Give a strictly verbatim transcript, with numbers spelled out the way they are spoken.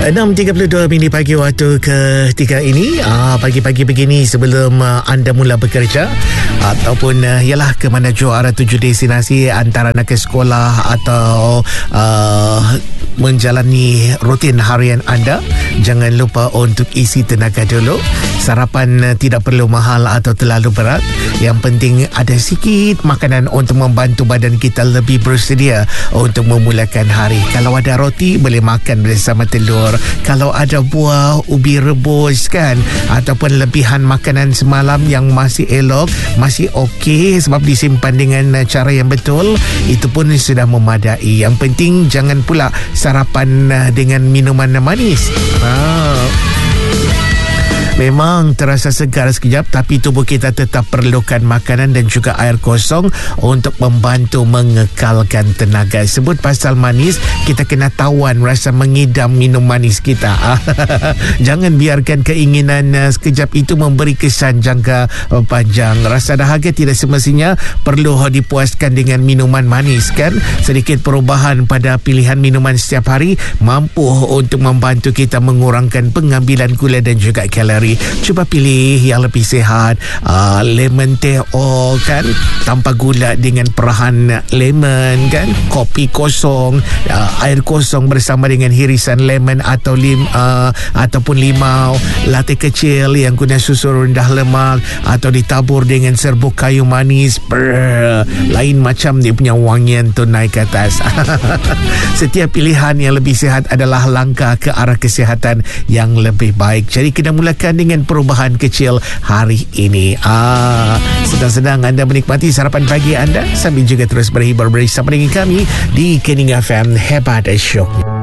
enam tiga puluh dua minit pagi waktu ketiga ini. Ah, pagi-pagi begini sebelum uh, anda mula bekerja ataupun uh, ialah ke mana jua arah tuju destinasi antara nak ke sekolah atau uh, menjalani rutin harian anda, jangan lupa untuk isi tenaga dulu. Sarapan uh, tidak perlu mahal atau terlalu berat. Yang penting ada sikit makanan untuk membantu badan kita lebih bersedia untuk memulakan hari. Kalau ada roti, boleh makan bersama telur. Kalau ada buah, ubi rebus kan, ataupun lebihan makanan semalam yang masih elok, masih okey sebab disimpan dengan cara yang betul, itu pun sudah memadai. Yang penting jangan pula sarapan dengan minuman manis. Ah. Memang terasa segar sekejap, tapi tubuh kita tetap perlukan makanan dan juga air kosong untuk membantu mengekalkan tenaga. Sebut pasal manis, kita kena tawan rasa mengidam minum manis kita. Jangan biarkan keinginan sekejap itu memberi kesan jangka panjang. Rasa dahaga tidak semestinya perlu dipuaskan dengan minuman manis kan. Sedikit perubahan pada pilihan minuman setiap hari mampu untuk membantu kita mengurangkan pengambilan gula dan juga kalori. Cuba pilih yang lebih sihat. uh, Lemon teh oh kan, tanpa gula dengan perahan lemon kan. Kopi kosong, uh, air kosong bersama dengan hirisan lemon atau lim uh, ataupun limau. Latte kecil yang guna susu rendah lemak atau ditabur dengan serbuk kayu manis. Brrr, lain macam dia punya wangian tu naik ke atas. Setiap pilihan yang lebih sihat adalah langkah ke arah kesihatan yang lebih baik. Jadi kena mulakan dengan perubahan kecil hari ini. Ah, sedang-sedang anda menikmati sarapan pagi anda sambil juga terus berhibur bersama dengan kami di Kening F M Hebat Show.